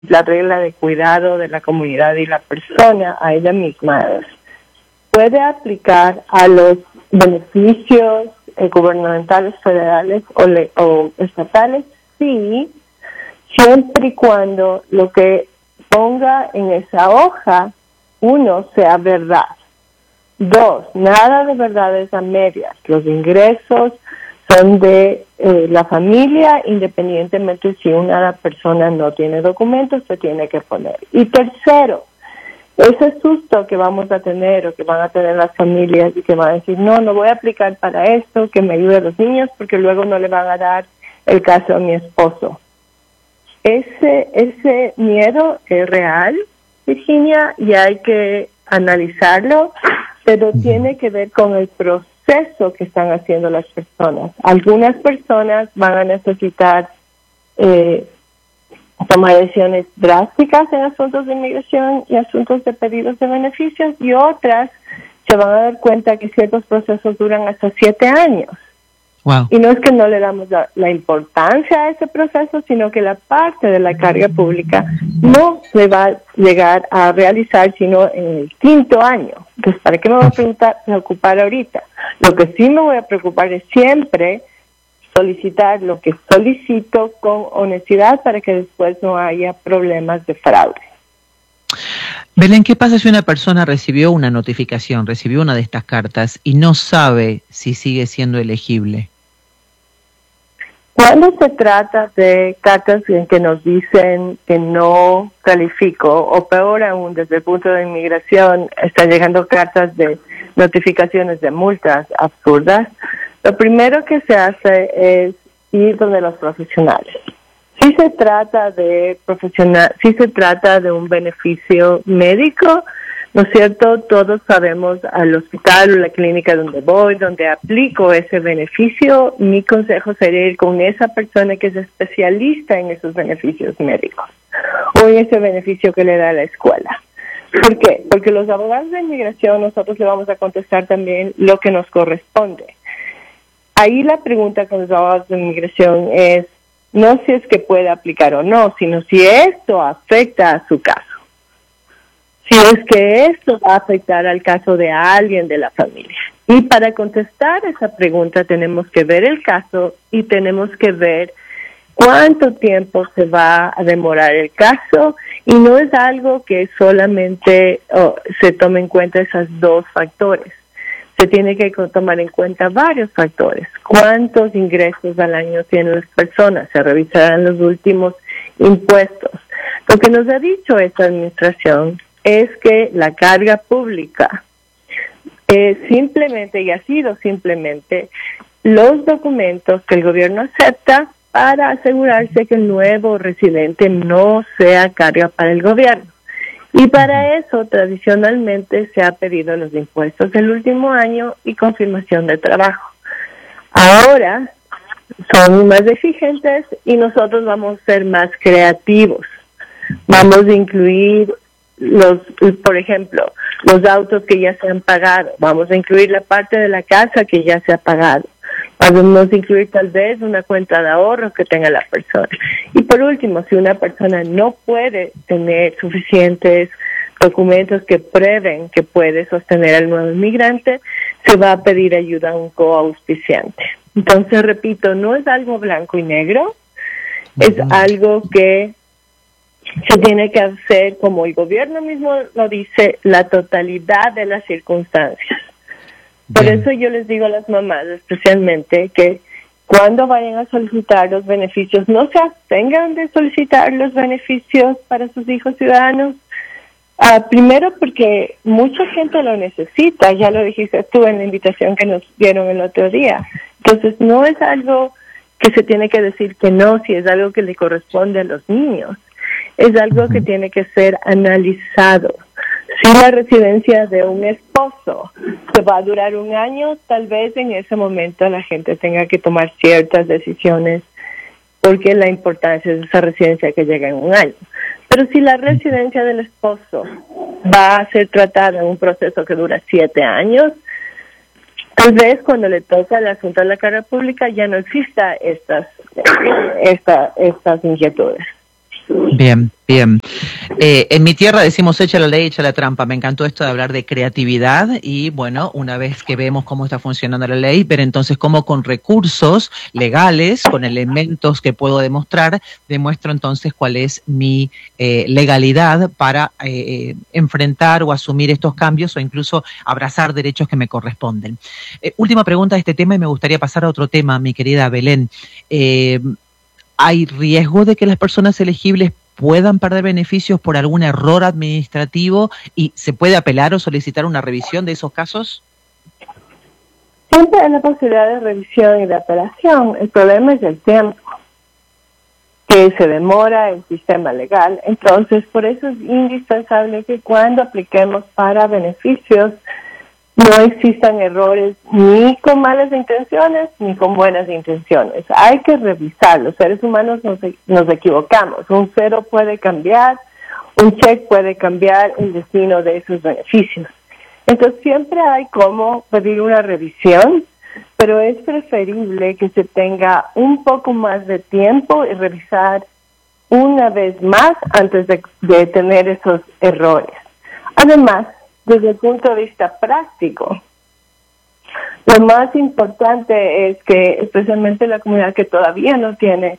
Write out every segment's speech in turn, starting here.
la regla de cuidado de la comunidad y la persona a ella misma puede aplicar a los beneficios gubernamentales, federales o estatales, sí, siempre y cuando lo que ponga en esa hoja, uno, sea verdad. Dos, nada de verdades a medias. Los ingresos son de la familia, independientemente si una persona no tiene documentos, se tiene que poner. Y tercero, ese susto que vamos a tener o que van a tener las familias y que van a decir, no voy a aplicar para esto, que me ayude a los niños, porque luego no le van a dar el caso a mi esposo. Ese miedo es real, Virginia, y hay que analizarlo, pero tiene que ver con el proceso que están haciendo las personas. Algunas personas van a necesitar tomar decisiones drásticas en asuntos de inmigración y asuntos de pedidos de beneficios, y otras se van a dar cuenta que ciertos procesos duran hasta 7 años. Wow. Y no es que no le damos la importancia a ese proceso, sino que la parte de la carga pública no se va a llegar a realizar sino en el 5º año. Entonces, ¿para qué me voy a preocupar ahorita? Lo que sí me voy a preocupar es siempre solicitar lo que solicito con honestidad para que después no haya problemas de fraude. Belén, ¿qué pasa si una persona recibió una notificación, recibió una de estas cartas y no sabe si sigue siendo elegible? Cuando se trata de cartas en que nos dicen que no califico, o peor aún, desde el punto de inmigración, están llegando cartas de notificaciones de multas absurdas, lo primero que se hace es ir donde los profesionales. Si se trata de un beneficio médico, ¿no es cierto? Todos sabemos al hospital o la clínica donde voy, donde aplico ese beneficio, mi consejo sería ir con esa persona que es especialista en esos beneficios médicos o en ese beneficio que le da la escuela. ¿Por qué? Porque los abogados de inmigración nosotros le vamos a contestar también lo que nos corresponde. Ahí la pregunta con los abogados de inmigración es no si es que puede aplicar o no, sino si esto afecta a su caso. Si es que esto va a afectar al caso de alguien de la familia. Y para contestar esa pregunta tenemos que ver el caso y tenemos que ver cuánto tiempo se va a demorar el caso, y no es algo que solamente se tome en cuenta esos dos factores. Se tiene que tomar en cuenta varios factores. ¿Cuántos ingresos al año tienen las personas? Se revisarán los últimos impuestos. Lo que nos ha dicho esta administración es que la carga pública simplemente, y ha sido simplemente, los documentos que el gobierno acepta para asegurarse que el nuevo residente no sea carga para el gobierno. Y para eso, tradicionalmente, se ha pedido los impuestos del último año y confirmación de trabajo. Ahora son más exigentes y nosotros vamos a ser más creativos. Vamos a incluir por ejemplo, los autos que ya se han pagado. Vamos a incluir la parte de la casa que ya se ha pagado. Vamos a incluir tal vez una cuenta de ahorro que tenga la persona. Y por último, si una persona no puede tener suficientes documentos que prueben que puede sostener al nuevo inmigrante, se va a pedir ayuda a un coauspiciante. Entonces, repito, no es algo blanco y negro, es algo que se tiene que hacer, como el gobierno mismo lo dice, la totalidad de las circunstancias. Por eso yo les digo a las mamás especialmente que cuando vayan a solicitar los beneficios, no se abstengan de solicitar los beneficios para sus hijos ciudadanos. Primero porque mucha gente lo necesita, ya lo dijiste tú en la invitación que nos dieron el otro día. Entonces no es algo que se tiene que decir que no, si es algo que le corresponde a los niños. Es algo que tiene que ser analizado. Si la residencia de un esposo se va a durar un año, tal vez en ese momento la gente tenga que tomar ciertas decisiones porque la importancia de esa residencia que llega en un año. Pero si la residencia del esposo va a ser tratada en un proceso que dura 7 años, tal vez cuando le toca el asunto de la carga pública ya no exista estas inquietudes. Bien, bien. En mi tierra decimos echa la ley, echa la trampa. Me encantó esto de hablar de creatividad y, bueno, una vez que vemos cómo está funcionando la ley, ver entonces cómo con recursos legales, con elementos que puedo demostrar, demuestro entonces cuál es mi legalidad para enfrentar o asumir estos cambios o incluso abrazar derechos que me corresponden. Última pregunta de este tema y me gustaría pasar a otro tema, mi querida Belén. ¿Hay riesgo de que las personas elegibles puedan perder beneficios por algún error administrativo y se puede apelar o solicitar una revisión de esos casos? Siempre hay la posibilidad de revisión y de apelación. El problema es el tiempo, que se demora el sistema legal. Entonces, por eso es indispensable que cuando apliquemos para beneficios no existan errores ni con malas intenciones ni con buenas intenciones. Hay que revisar. Los seres humanos nos equivocamos. Un cero puede cambiar, un cheque puede cambiar el destino de esos beneficios. Entonces siempre hay como pedir una revisión, pero es preferible que se tenga un poco más de tiempo y revisar una vez más antes de tener esos errores. Además, desde el punto de vista práctico, lo más importante es que, especialmente la comunidad que todavía no tiene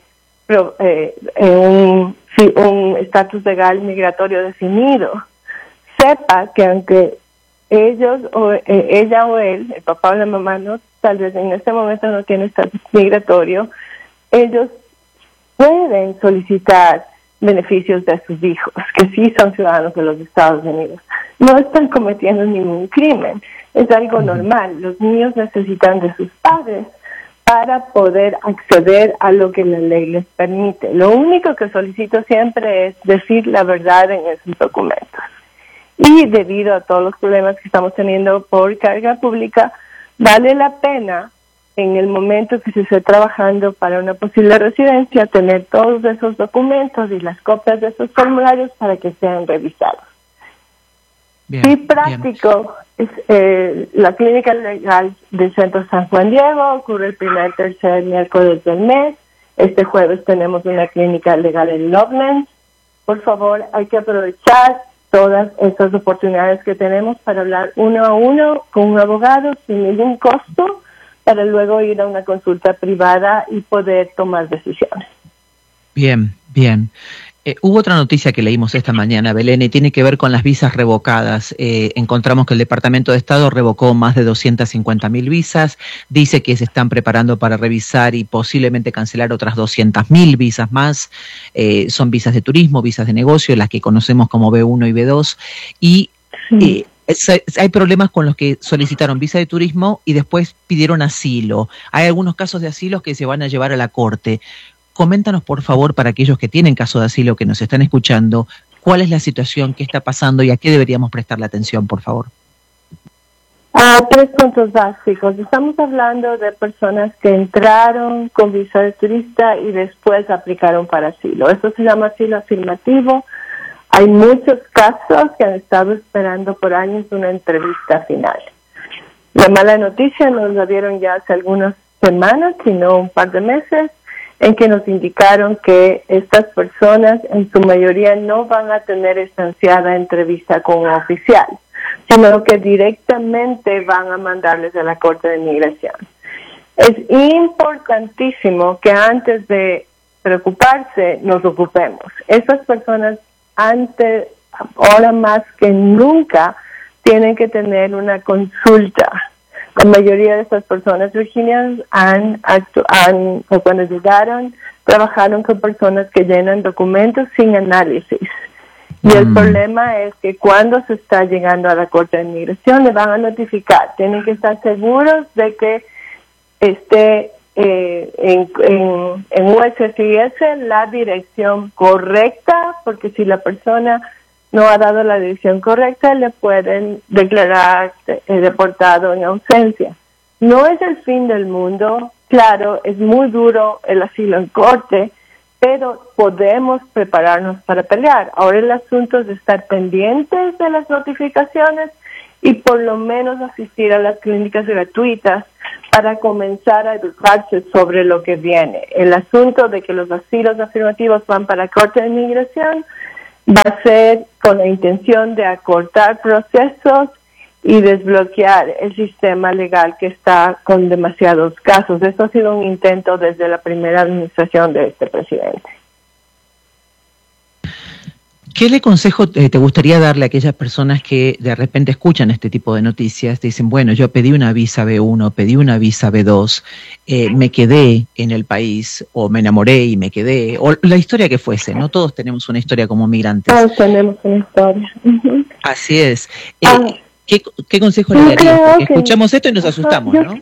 un estatus legal migratorio definido, sepa que aunque ellos o ella o él, el papá o la mamá, no, tal vez en este momento no tiene estatus migratorio, ellos pueden solicitar beneficios de sus hijos, que sí son ciudadanos de los Estados Unidos. No están cometiendo ningún crimen, es algo normal. Los niños necesitan de sus padres para poder acceder a lo que la ley les permite. Lo único que solicito siempre es decir la verdad en esos documentos. Y debido a todos los problemas que estamos teniendo por carga pública, vale la pena en el momento que se esté trabajando para una posible residencia tener todos esos documentos y las copias de esos formularios para que sean revisados. Bien, y práctico, es, la clínica legal del Centro San Juan Diego ocurre el tercer miércoles del mes. Este jueves tenemos una clínica legal en Loveland. Por favor, hay que aprovechar todas esas oportunidades que tenemos para hablar uno a uno con un abogado sin ningún costo, para luego ir a una consulta privada y poder tomar decisiones. Bien, bien. Hubo otra noticia que leímos esta mañana, Belén, y tiene que ver con las visas revocadas. Encontramos que el Departamento de Estado revocó más de 250.000 visas, dice que se están preparando para revisar y posiblemente cancelar otras 200.000 visas más. Son visas de turismo, visas de negocio, las que conocemos como B1 y B2, y hay problemas con los que solicitaron visa de turismo y después pidieron asilo. Hay algunos casos de asilo que se van a llevar a la corte. Coméntanos, por favor, para aquellos que tienen caso de asilo, que nos están escuchando, cuál es la situación, qué está pasando y a qué deberíamos prestarle atención, por favor. 3 puntos básicos. Estamos hablando de personas que entraron con visa de turista y después aplicaron para asilo. Eso se llama asilo afirmativo. Hay muchos casos que han estado esperando por años una entrevista final. La mala noticia nos la dieron ya hace algunas semanas, sino un par de meses, en que nos indicaron que estas personas en su mayoría no van a tener esta ansiada entrevista con un oficial, sino que directamente van a mandarles a la Corte de Inmigración. Es importantísimo que antes de preocuparse nos ocupemos. Estas personas ahora más que nunca tienen que tener una consulta. La mayoría de estas personas virginianas cuando llegaron, trabajaron con personas que llenan documentos sin análisis. Y el problema es que cuando se está llegando a la Corte de Inmigración, le van a notificar. Tienen que estar seguros de que esté en USCIS la dirección correcta, porque si la persona no ha dado la dirección correcta, le pueden declarar deportado en ausencia. No es el fin del mundo, claro, es muy duro el asilo en corte, pero podemos prepararnos para pelear. Ahora el asunto es estar pendientes de las notificaciones y por lo menos asistir a las clínicas gratuitas para comenzar a educarse sobre lo que viene. El asunto de que los asilos afirmativos van para la Corte de Inmigración va a ser con la intención de acortar procesos y desbloquear el sistema legal que está con demasiados casos. Esto ha sido un intento desde la primera administración de este presidente. ¿Qué consejo te gustaría darle a aquellas personas que de repente escuchan este tipo de noticias? Dicen, bueno, yo pedí una visa B1, pedí una visa B2, me quedé en el país, o me enamoré y me quedé, o la historia que fuese, ¿no? Todos tenemos una historia como migrantes. Todos tenemos una historia. Uh-huh. Así es. ¿Qué consejo le darías? Porque escuchamos esto y nos asustamos, ¿no?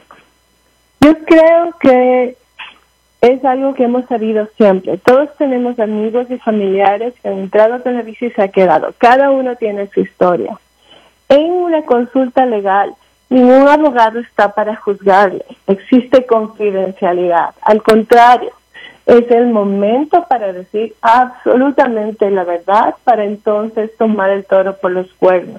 Yo creo que es algo que hemos sabido siempre. Todos tenemos amigos y familiares que han entrado con la visa y se ha quedado. Cada uno tiene su historia. En una consulta legal, ningún abogado está para juzgarle. Existe confidencialidad. Al contrario, es el momento para decir absolutamente la verdad para entonces tomar el toro por los cuernos.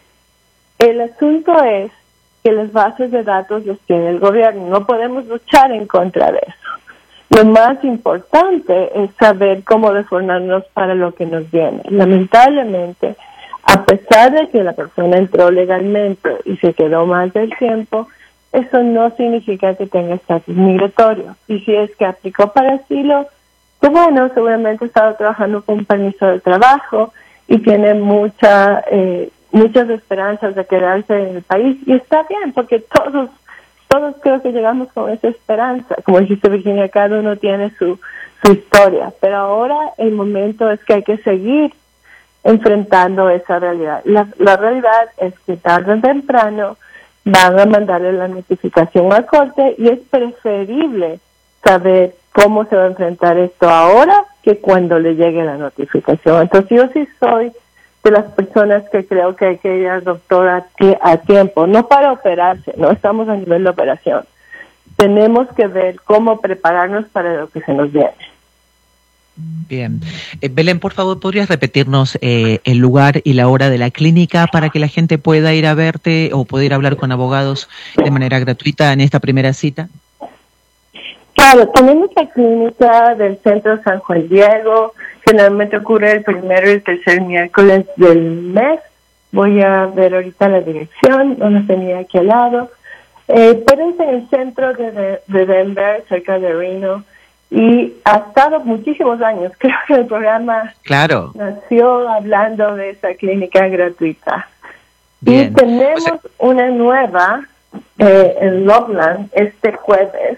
El asunto es que las bases de datos los tiene el gobierno. No podemos luchar en contra de eso. Lo más importante es saber cómo reformarnos para lo que nos viene. Lamentablemente, a pesar de que la persona entró legalmente y se quedó más del tiempo, eso no significa que tenga estatus migratorio. Y si es que aplicó para asilo, pues bueno, seguramente ha estado trabajando con un permiso de trabajo y tiene muchas esperanzas de quedarse en el país. Y está bien, porque todos creo que llegamos con esa esperanza. Como dijiste, Virginia, cada uno tiene su historia. Pero ahora el momento es que hay que seguir enfrentando esa realidad. La realidad es que tarde o temprano van a mandarle la notificación a corte y es preferible saber cómo se va a enfrentar esto ahora que cuando le llegue la notificación. Entonces yo sí soy de las personas que creo que hay que ir al doctor a tiempo, no para operarse, no estamos a nivel de operación. Tenemos que ver cómo prepararnos para lo que se nos viene. Bien. Belén, por favor, ¿podrías repetirnos el lugar y la hora de la clínica para que la gente pueda ir a verte o poder hablar con abogados de manera gratuita en esta primera cita? Claro, tenemos la clínica del Centro San Juan Diego. Generalmente ocurre el primero y el tercer miércoles del mes. Voy a ver ahorita la dirección, no la tenía aquí al lado. Pero es en el centro de Denver, cerca de Reno, y ha estado muchísimos años. Creo que el programa nació hablando de esa clínica gratuita. Bien. Y tenemos una nueva en Loveland este jueves.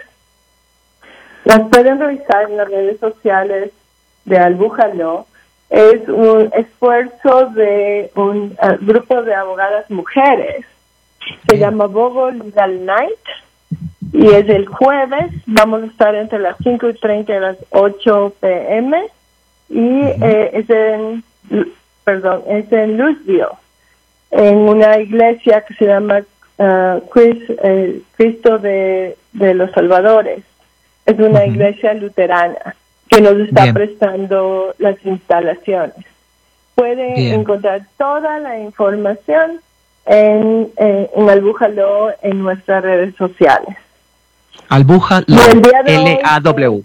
Las pueden revisar en las redes sociales de Al-Bújalo. Es un esfuerzo de un grupo de abogadas mujeres. Se llama Bogo Legal Night. Y es el jueves. Vamos a estar entre las 5:30 y las 8 p.m. Y es en Louisville, en una iglesia que se llama Cristo de los Salvadores. Es una iglesia luterana que nos está prestando las instalaciones. Puede encontrar toda la información en Al-Bújalo en nuestras redes sociales. Al-Bújalo, L-A-W.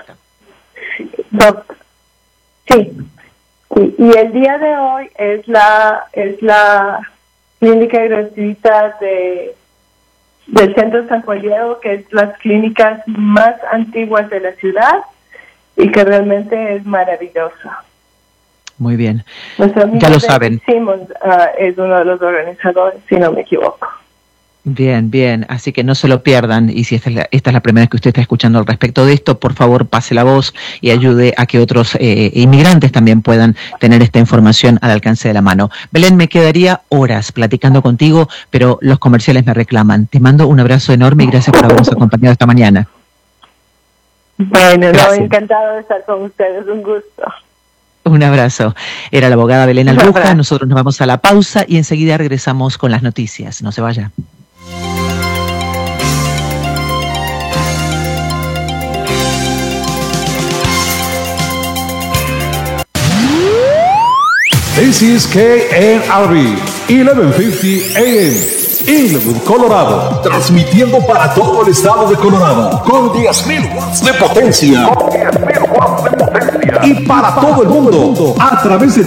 Sí. Y el día de hoy es la clínica gratuita del Centro San Juan Diego, que es las clínicas más antiguas de la ciudad y que realmente es maravillosa. Muy bien. Ya lo saben. Simons es uno de los organizadores, si no me equivoco. Bien, bien. Así que no se lo pierdan. Y si esta es la primera vez que usted está escuchando al respecto de esto, por favor pase la voz y ayude a que otros inmigrantes también puedan tener esta información al alcance de la mano. Belén, me quedaría horas platicando contigo, pero los comerciales me reclaman. Te mando un abrazo enorme y gracias por habernos acompañado esta mañana. Bueno, encantado de estar con ustedes. Un gusto. Un abrazo. Era la abogada Belén Albuja. Nosotros nos vamos a la pausa y enseguida regresamos con las noticias. No se vaya. This is KNRB 1150 AM. Inwood, Colorado, transmitiendo para todo el estado de Colorado con 10.000 watts de potencia. Y para todo el mundo a través de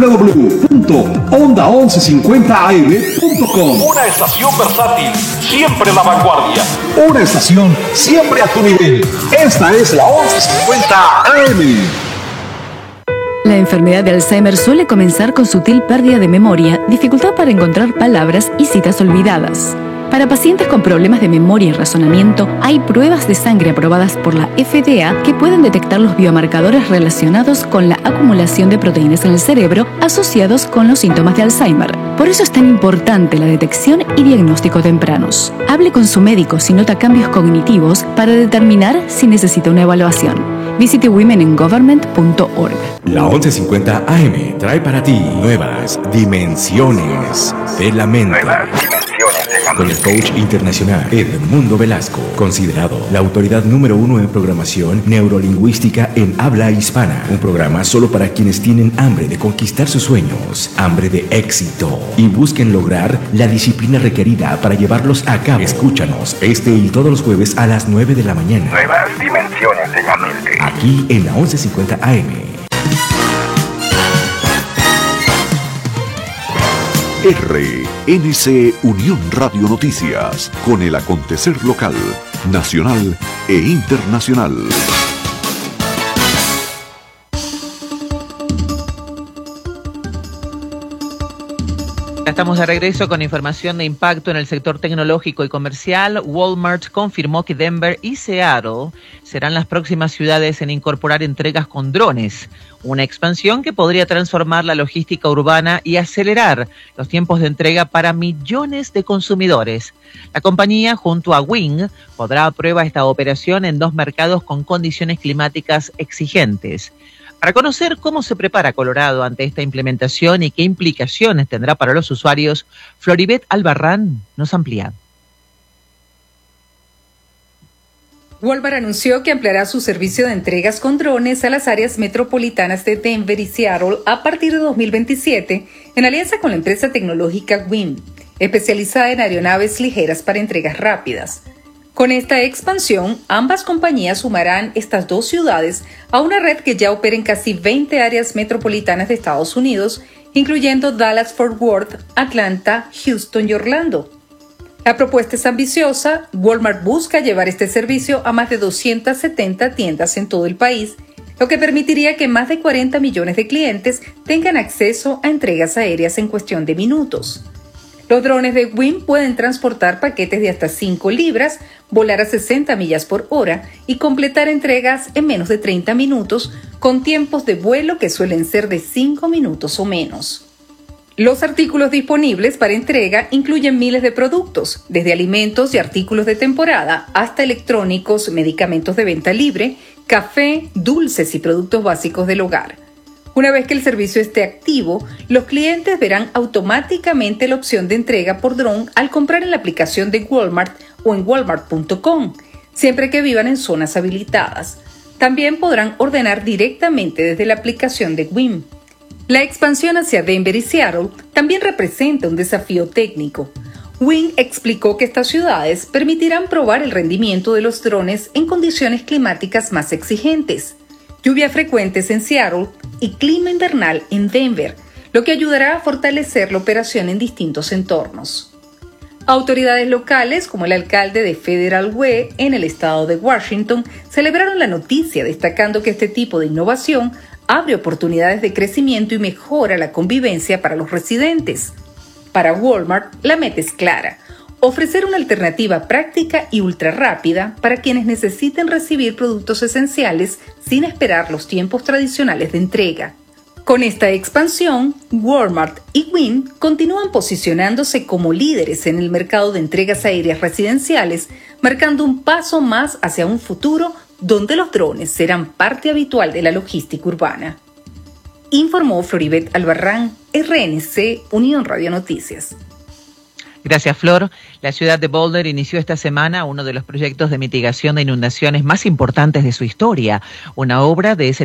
www.onda1150am.com. Una estación versátil, siempre la vanguardia. Una estación siempre a tu nivel. Esta es la 1150 AM. La enfermedad de Alzheimer suele comenzar con sutil pérdida de memoria, dificultad para encontrar palabras y citas olvidadas. Para pacientes con problemas de memoria y razonamiento, hay pruebas de sangre aprobadas por la FDA que pueden detectar los biomarcadores relacionados con la acumulación de proteínas en el cerebro asociados con los síntomas de Alzheimer. Por eso es tan importante la detección y diagnóstico tempranos. Hable con su médico si nota cambios cognitivos para determinar si necesita una evaluación. Visite womeningovernment.org. La 1150 AM trae para ti nuevas dimensiones de la mente. Con el coach internacional Edmundo Velasco, considerado la autoridad número 1 en programación neurolingüística en habla hispana. Un programa solo para quienes tienen hambre de conquistar sus sueños, hambre de éxito y busquen lograr la disciplina requerida para llevarlos a cabo. Escúchanos este y todos los jueves a las 9 de la mañana. Nuevas dimensiones de la mente. Aquí en la 1150 AM. RNC Unión Radio Noticias, con el acontecer local, nacional e internacional. Estamos de regreso con información de impacto en el sector tecnológico y comercial. Walmart confirmó que Denver y Seattle serán las próximas ciudades en incorporar entregas con drones, una expansión que podría transformar la logística urbana y acelerar los tiempos de entrega para millones de consumidores. La compañía, junto a Wing, podrá probar esta operación en 2 mercados con condiciones climáticas exigentes. Para conocer cómo se prepara Colorado ante esta implementación y qué implicaciones tendrá para los usuarios, Floribet Albarrán nos amplía. Walmart anunció que ampliará su servicio de entregas con drones a las áreas metropolitanas de Denver y Seattle a partir de 2027, en alianza con la empresa tecnológica Wing, especializada en aeronaves ligeras para entregas rápidas. Con esta expansión, ambas compañías sumarán estas 2 ciudades a una red que ya opera en casi 20 áreas metropolitanas de Estados Unidos, incluyendo Dallas-Fort Worth, Atlanta, Houston y Orlando. La propuesta es ambiciosa. Walmart busca llevar este servicio a más de 270 tiendas en todo el país, lo que permitiría que más de 40 millones de clientes tengan acceso a entregas aéreas en cuestión de minutos. Los drones de Wing pueden transportar paquetes de hasta 5 libras, volar a 60 millas por hora y completar entregas en menos de 30 minutos, con tiempos de vuelo que suelen ser de 5 minutos o menos. Los artículos disponibles para entrega incluyen miles de productos, desde alimentos y artículos de temporada hasta electrónicos, medicamentos de venta libre, café, dulces y productos básicos del hogar. Una vez que el servicio esté activo, los clientes verán automáticamente la opción de entrega por dron al comprar en la aplicación de Walmart o en walmart.com, siempre que vivan en zonas habilitadas. También podrán ordenar directamente desde la aplicación de Wing. La expansión hacia Denver y Seattle también representa un desafío técnico. Wing explicó que estas ciudades permitirán probar el rendimiento de los drones en condiciones climáticas más exigentes. Lluvias frecuentes en Seattle y clima invernal en Denver, lo que ayudará a fortalecer la operación en distintos entornos. Autoridades locales, como el alcalde de Federal Way en el estado de Washington, celebraron la noticia destacando que este tipo de innovación abre oportunidades de crecimiento y mejora la convivencia para los residentes. Para Walmart, la meta es clara: ofrecer una alternativa práctica y ultra rápida para quienes necesiten recibir productos esenciales sin esperar los tiempos tradicionales de entrega. Con esta expansión, Walmart y Wing continúan posicionándose como líderes en el mercado de entregas aéreas residenciales, marcando un paso más hacia un futuro donde los drones serán parte habitual de la logística urbana. Informó Floribet Albarrán, RNC Unión Radio Noticias. Gracias, Flor. La ciudad de Boulder inició esta semana uno de los proyectos de mitigación de inundaciones más importantes de su historia, una obra de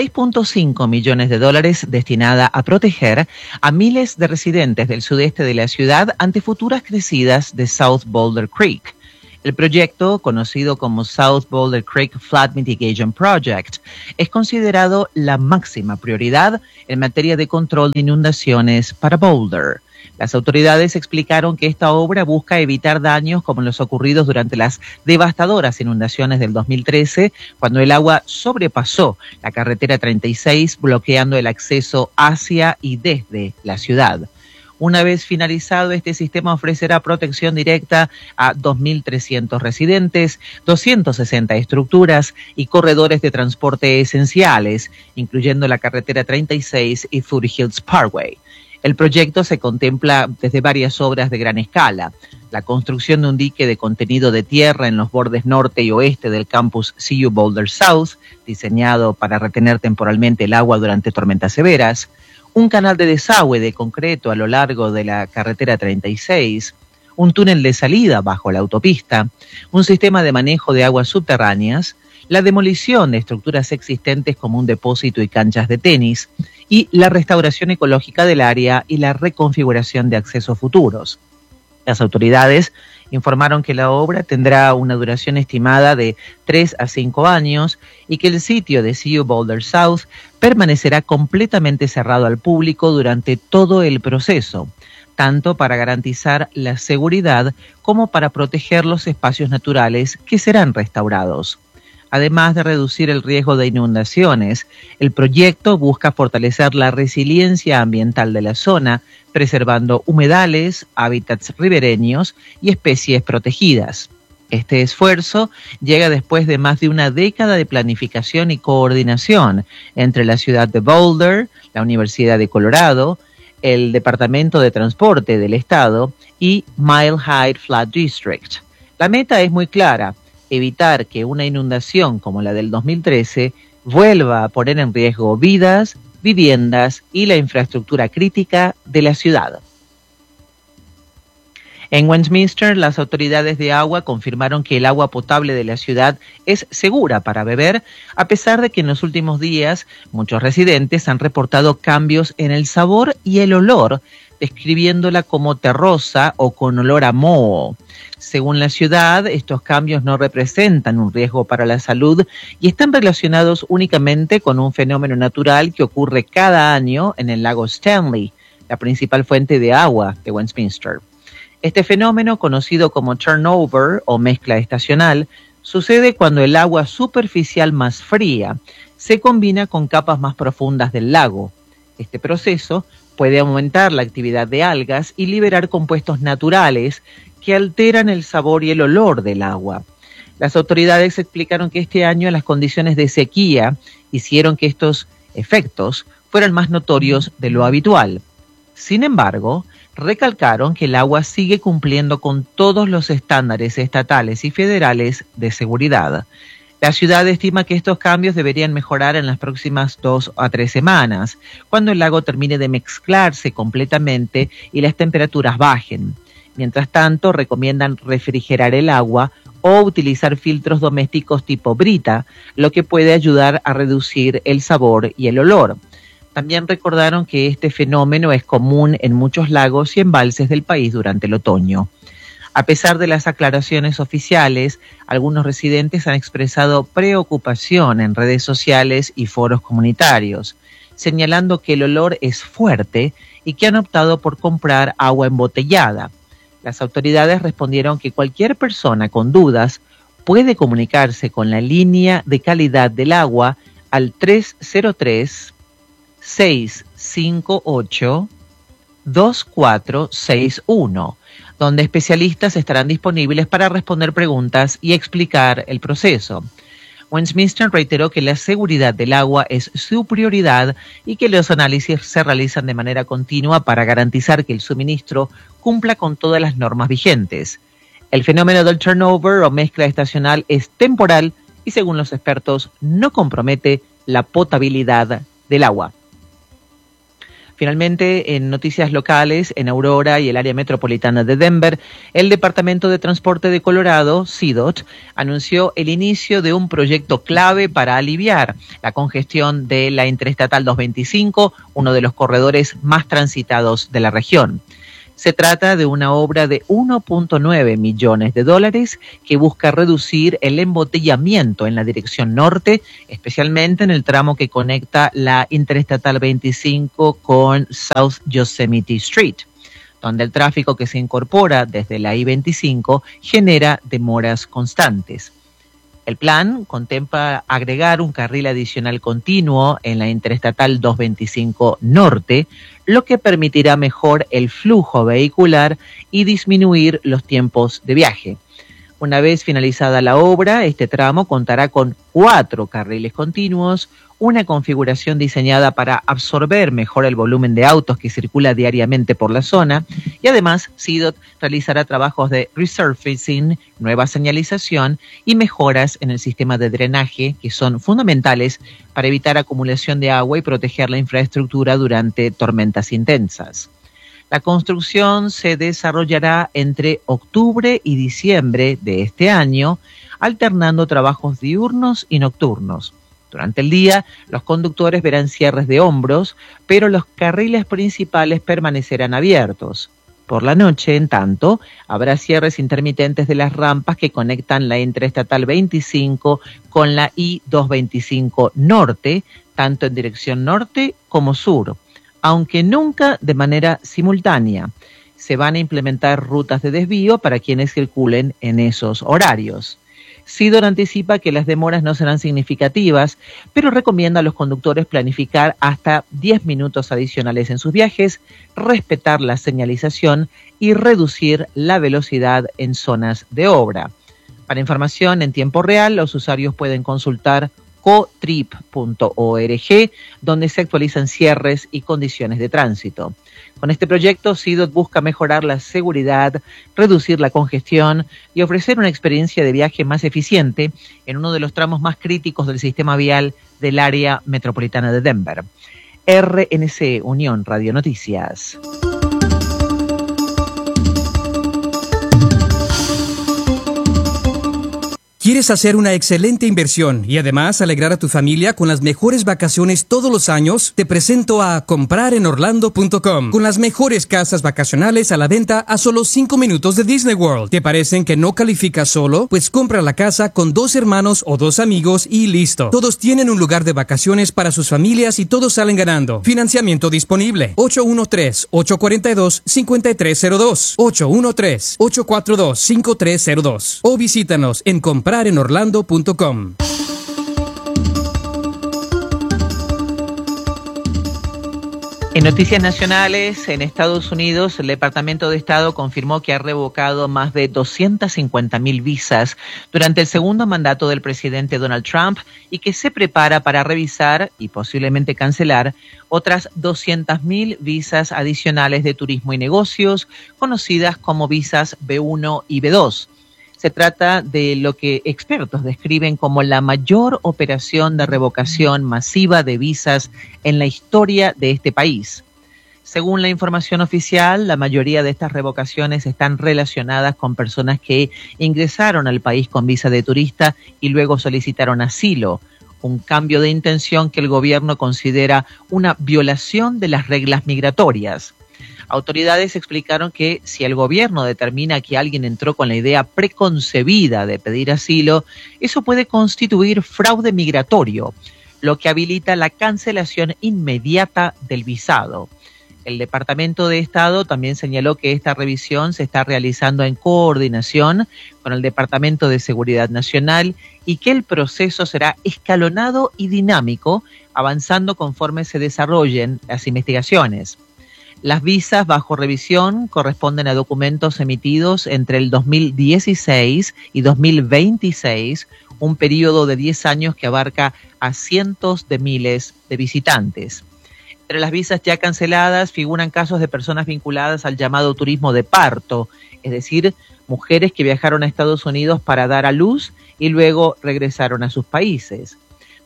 $76.5 millones destinada a proteger a miles de residentes del sudeste de la ciudad ante futuras crecidas de South Boulder Creek. El proyecto, conocido como South Boulder Creek Flood Mitigation Project, es considerado la máxima prioridad en materia de control de inundaciones para Boulder. Las autoridades explicaron que esta obra busca evitar daños como los ocurridos durante las devastadoras inundaciones del 2013, cuando el agua sobrepasó la carretera 36, bloqueando el acceso hacia y desde la ciudad. Una vez finalizado, este sistema ofrecerá protección directa a 2.300 residentes, 260 estructuras y corredores de transporte esenciales, incluyendo la carretera 36 y Food Hills Parkway. El proyecto se contempla desde varias obras de gran escala: la construcción de un dique de contenido de tierra en los bordes norte y oeste del campus CU Boulder South, diseñado para retener temporalmente el agua durante tormentas severas; un canal de desagüe de concreto a lo largo de la carretera 36, un túnel de salida bajo la autopista, un sistema de manejo de aguas subterráneas, la demolición de estructuras existentes como un depósito y canchas de tenis, y la restauración ecológica del área y la reconfiguración de accesos futuros. Las autoridades informaron que la obra tendrá una duración estimada de 3 a 5 años y que el sitio de CU Boulder South permanecerá completamente cerrado al público durante todo el proceso, tanto para garantizar la seguridad como para proteger los espacios naturales que serán restaurados. Además de reducir el riesgo de inundaciones, el proyecto busca fortalecer la resiliencia ambiental de la zona, preservando humedales, hábitats ribereños y especies protegidas. Este esfuerzo llega después de más de una década de planificación y coordinación entre la ciudad de Boulder, la Universidad de Colorado, el Departamento de Transporte del Estado y Mile High Flood District. La meta es muy clara: evitar que una inundación como la del 2013 vuelva a poner en riesgo vidas, viviendas y la infraestructura crítica de la ciudad. En Westminster, las autoridades de agua confirmaron que el agua potable de la ciudad es segura para beber, a pesar de que en los últimos días muchos residentes han reportado cambios en el sabor y el olor, describiéndola como terrosa o con olor a moho. Según la ciudad, estos cambios no representan un riesgo para la salud y están relacionados únicamente con un fenómeno natural que ocurre cada año en el lago Stanley, la principal fuente de agua de Westminster. Este fenómeno, conocido como turnover o mezcla estacional, sucede cuando el agua superficial más fría se combina con capas más profundas del lago. Este proceso puede aumentar la actividad de algas y liberar compuestos naturales que alteran el sabor y el olor del agua. Las autoridades explicaron que este año las condiciones de sequía hicieron que estos efectos fueran más notorios de lo habitual. Sin embargo, recalcaron que el agua sigue cumpliendo con todos los estándares estatales y federales de seguridad. La ciudad estima que estos cambios deberían mejorar en las próximas 2 a 3 semanas, cuando el lago termine de mezclarse completamente y las temperaturas bajen. Mientras tanto, recomiendan refrigerar el agua o utilizar filtros domésticos tipo Brita, lo que puede ayudar a reducir el sabor y el olor. También recordaron que este fenómeno es común en muchos lagos y embalses del país durante el otoño. A pesar de las aclaraciones oficiales, algunos residentes han expresado preocupación en redes sociales y foros comunitarios, señalando que el olor es fuerte y que han optado por comprar agua embotellada. Las autoridades respondieron que cualquier persona con dudas puede comunicarse con la línea de calidad del agua al 303-658-2461, donde especialistas estarán disponibles para responder preguntas y explicar el proceso. Westminster reiteró que la seguridad del agua es su prioridad y que los análisis se realizan de manera continua para garantizar que el suministro cumpla con todas las normas vigentes. El fenómeno del turnover o mezcla estacional es temporal y, según los expertos, no compromete la potabilidad del agua. Finalmente, en noticias locales, en Aurora y el área metropolitana de Denver, el Departamento de Transporte de Colorado, CDOT, anunció el inicio de un proyecto clave para aliviar la congestión de la Interestatal 225, uno de los corredores más transitados de la región. Se trata de una obra de $1.9 millones que busca reducir el embotellamiento en la dirección norte, especialmente en el tramo que conecta la Interestatal 25 con South Yosemite Street, donde el tráfico que se incorpora desde la I-25 genera demoras constantes. El plan contempla agregar un carril adicional continuo en la Interestatal 225 Norte, lo que permitirá mejor el flujo vehicular y disminuir los tiempos de viaje. Una vez finalizada la obra, este tramo contará con 4 carriles continuos, una configuración diseñada para absorber mejor el volumen de autos que circula diariamente por la zona, y además CDOT realizará trabajos de resurfacing, nueva señalización y mejoras en el sistema de drenaje que son fundamentales para evitar acumulación de agua y proteger la infraestructura durante tormentas intensas. La construcción se desarrollará entre octubre y diciembre de este año, alternando trabajos diurnos y nocturnos. Durante el día, los conductores verán cierres de hombros, pero los carriles principales permanecerán abiertos. Por la noche, en tanto, habrá cierres intermitentes de las rampas que conectan la Interestatal 25 con la I-225 Norte, tanto en dirección norte como sur, aunque nunca de manera simultánea. Se van a implementar rutas de desvío para quienes circulen en esos horarios. CDOT anticipa que las demoras no serán significativas, pero recomienda a los conductores planificar hasta 10 minutos adicionales en sus viajes, respetar la señalización y reducir la velocidad en zonas de obra. Para información en tiempo real, los usuarios pueden consultar cotrip.org, donde se actualizan cierres y condiciones de tránsito. Con este proyecto, CDOT busca mejorar la seguridad, reducir la congestión y ofrecer una experiencia de viaje más eficiente en uno de los tramos más críticos del sistema vial del área metropolitana de Denver. RNC Unión Radio Noticias. ¿Quieres hacer una excelente inversión y además alegrar a tu familia con las mejores vacaciones todos los años? Te presento a comprarenorlando.com, con las mejores casas vacacionales a la venta a solo 5 minutos de Disney World. ¿Te parecen que no calificas solo? Pues compra la casa con 2 hermanos o 2 amigos y listo. Todos tienen un lugar de vacaciones para sus familias y todos salen ganando. Financiamiento disponible. 813-842-5302. 813-842-5302. O visítanos en comprarenorlando.com. En noticias nacionales, en Estados Unidos, el Departamento de Estado confirmó que ha revocado más de 250.000 visas durante el segundo mandato del presidente Donald Trump y que se prepara para revisar y posiblemente cancelar otras 200.000 visas adicionales de turismo y negocios, conocidas como visas B1 y B2. Se trata de lo que expertos describen como la mayor operación de revocación masiva de visas en la historia de este país. Según la información oficial, la mayoría de estas revocaciones están relacionadas con personas que ingresaron al país con visa de turista y luego solicitaron asilo, un cambio de intención que el gobierno considera una violación de las reglas migratorias. Autoridades explicaron que si el gobierno determina que alguien entró con la idea preconcebida de pedir asilo, eso puede constituir fraude migratorio, lo que habilita la cancelación inmediata del visado. El Departamento de Estado también señaló que esta revisión se está realizando en coordinación con el Departamento de Seguridad Nacional y que el proceso será escalonado y dinámico, avanzando conforme se desarrollen las investigaciones. Las visas bajo revisión corresponden a documentos emitidos entre el 2016 y 2026, un periodo de 10 años que abarca a cientos de miles de visitantes. Entre las visas ya canceladas figuran casos de personas vinculadas al llamado turismo de parto, es decir, mujeres que viajaron a Estados Unidos para dar a luz y luego regresaron a sus países.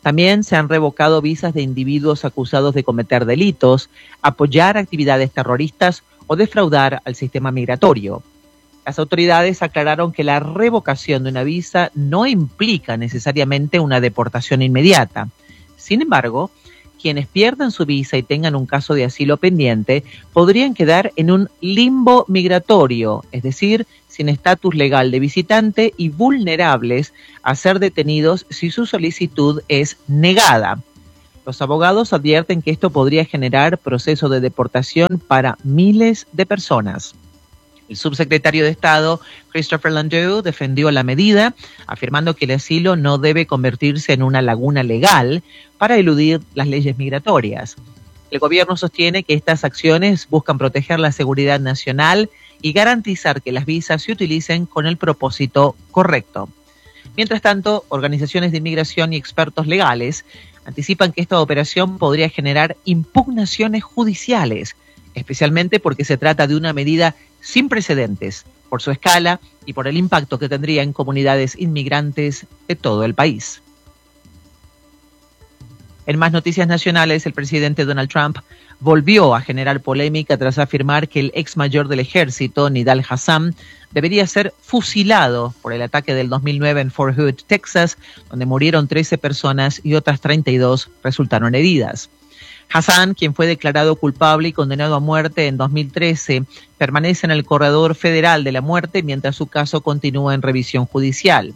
También se han revocado visas de individuos acusados de cometer delitos, apoyar actividades terroristas o defraudar al sistema migratorio. Las autoridades aclararon que la revocación de una visa no implica necesariamente una deportación inmediata. Sin embargo, quienes pierdan su visa y tengan un caso de asilo pendiente podrían quedar en un limbo migratorio, es decir, sin estatus legal de visitante y vulnerables a ser detenidos si su solicitud es negada. Los abogados advierten que esto podría generar proceso de deportación para miles de personas. El subsecretario de Estado, Christopher Landau, defendió la medida, afirmando que el asilo no debe convertirse en una laguna legal para eludir las leyes migratorias. El gobierno sostiene que estas acciones buscan proteger la seguridad nacional y garantizar que las visas se utilicen con el propósito correcto. Mientras tanto, organizaciones de inmigración y expertos legales anticipan que esta operación podría generar impugnaciones judiciales, especialmente porque se trata de una medida sin precedentes, por su escala y por el impacto que tendría en comunidades inmigrantes de todo el país. En más noticias nacionales, el presidente Donald Trump volvió a generar polémica tras afirmar que el ex mayor del ejército, Nidal Hasan, debería ser fusilado por el ataque del 2009 en Fort Hood, Texas, donde murieron 13 personas y otras 32 resultaron heridas. Hasan, quien fue declarado culpable y condenado a muerte en 2013, permanece en el corredor federal de la muerte mientras su caso continúa en revisión judicial.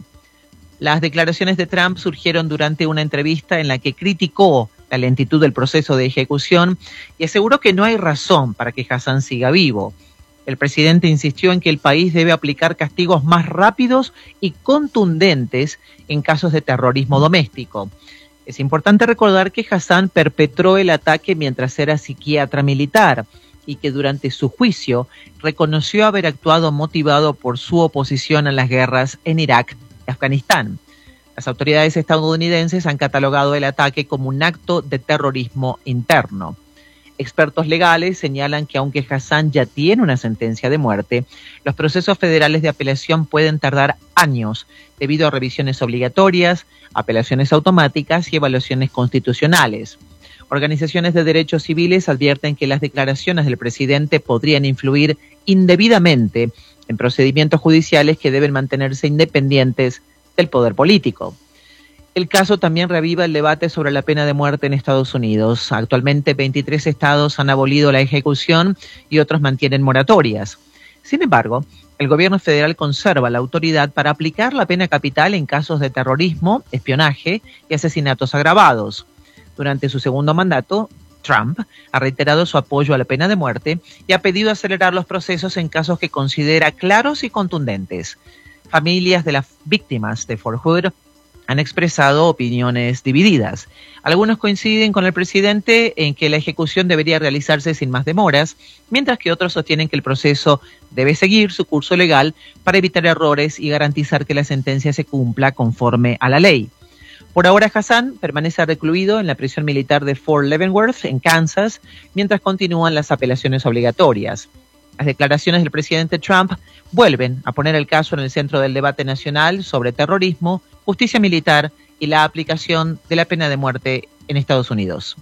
Las declaraciones de Trump surgieron durante una entrevista en la que criticó la lentitud del proceso de ejecución y aseguró que no hay razón para que Hasan siga vivo. El presidente insistió en que el país debe aplicar castigos más rápidos y contundentes en casos de terrorismo doméstico. Es importante recordar que Hasan perpetró el ataque mientras era psiquiatra militar y que durante su juicio reconoció haber actuado motivado por su oposición a las guerras en Irak y Afganistán. Las autoridades estadounidenses han catalogado el ataque como un acto de terrorismo interno. Expertos legales señalan que aunque Hasan ya tiene una sentencia de muerte, los procesos federales de apelación pueden tardar años debido a revisiones obligatorias, apelaciones automáticas y evaluaciones constitucionales. Organizaciones de derechos civiles advierten que las declaraciones del presidente podrían influir indebidamente en procedimientos judiciales que deben mantenerse independientes del poder político. El caso también reaviva el debate sobre la pena de muerte en Estados Unidos. Actualmente 23 estados han abolido la ejecución y otros mantienen moratorias. Sin embargo, el gobierno federal conserva la autoridad para aplicar la pena capital en casos de terrorismo, espionaje y asesinatos agravados. Durante su segundo mandato, Trump ha reiterado su apoyo a la pena de muerte y ha pedido acelerar los procesos en casos que considera claros y contundentes. Familias de las víctimas de Fort Hood han expresado opiniones divididas. Algunos coinciden con el presidente en que la ejecución debería realizarse sin más demoras, mientras que otros sostienen que el proceso debe seguir su curso legal para evitar errores y garantizar que la sentencia se cumpla conforme a la ley. Por ahora, Hasan permanece recluido en la prisión militar de Fort Leavenworth, en Kansas, mientras continúan las apelaciones obligatorias. Las declaraciones del presidente Trump vuelven a poner el caso en el centro del debate nacional sobre terrorismo, justicia militar y la aplicación de la pena de muerte en Estados Unidos.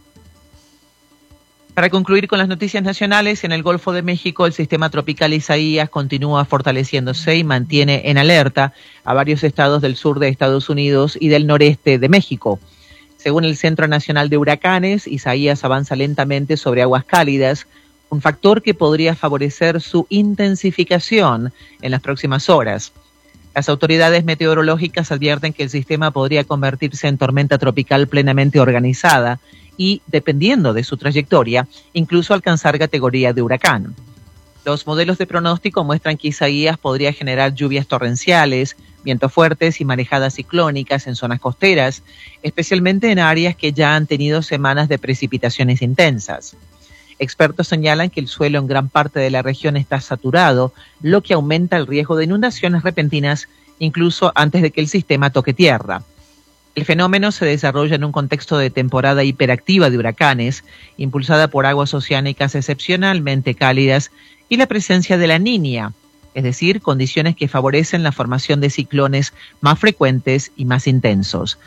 Para concluir con las noticias nacionales, en el Golfo de México el sistema tropical Isaías continúa fortaleciéndose y mantiene en alerta a varios estados del sur de Estados Unidos y del noreste de México. Según el Centro Nacional de Huracanes, Isaías avanza lentamente sobre aguas cálidas, un factor que podría favorecer su intensificación en las próximas horas. Las autoridades meteorológicas advierten que el sistema podría convertirse en tormenta tropical plenamente organizada y, dependiendo de su trayectoria, incluso alcanzar categoría de huracán. Los modelos de pronóstico muestran que Isaías podría generar lluvias torrenciales, vientos fuertes y marejadas ciclónicas en zonas costeras, especialmente en áreas que ya han tenido semanas de precipitaciones intensas. Expertos señalan que el suelo en gran parte de la región está saturado, lo que aumenta el riesgo de inundaciones repentinas incluso antes de que el sistema toque tierra. El fenómeno se desarrolla en un contexto de temporada hiperactiva de huracanes, impulsada por aguas oceánicas excepcionalmente cálidas y la presencia de la Niña, es decir, condiciones que favorecen la formación de ciclones más frecuentes y más intensos.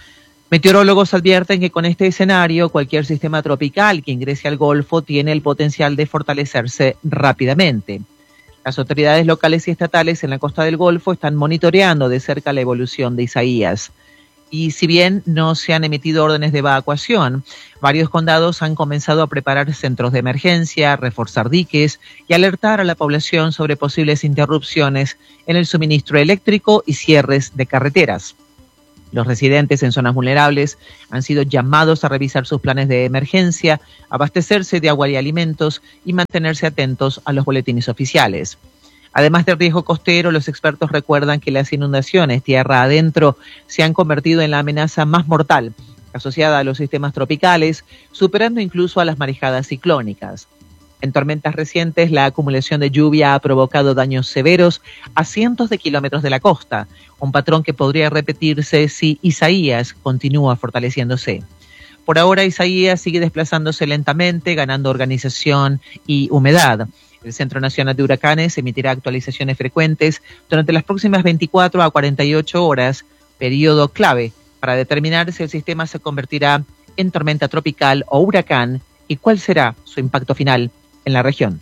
Meteorólogos advierten que con este escenario, cualquier sistema tropical que ingrese al Golfo tiene el potencial de fortalecerse rápidamente. Las autoridades locales y estatales en la costa del Golfo están monitoreando de cerca la evolución de Isaías. Y si bien no se han emitido órdenes de evacuación, varios condados han comenzado a preparar centros de emergencia, reforzar diques y alertar a la población sobre posibles interrupciones en el suministro eléctrico y cierres de carreteras. Los residentes en zonas vulnerables han sido llamados a revisar sus planes de emergencia, abastecerse de agua y alimentos y mantenerse atentos a los boletines oficiales. Además del riesgo costero, los expertos recuerdan que las inundaciones tierra adentro se han convertido en la amenaza más mortal asociada a los sistemas tropicales, superando incluso a las marejadas ciclónicas. En tormentas recientes, la acumulación de lluvia ha provocado daños severos a cientos de kilómetros de la costa, un patrón que podría repetirse si Isaías continúa fortaleciéndose. Por ahora, Isaías sigue desplazándose lentamente, ganando organización y humedad. El Centro Nacional de Huracanes emitirá actualizaciones frecuentes durante las próximas 24 a 48 horas, periodo clave para determinar si el sistema se convertirá en tormenta tropical o huracán y cuál será su impacto final en la región.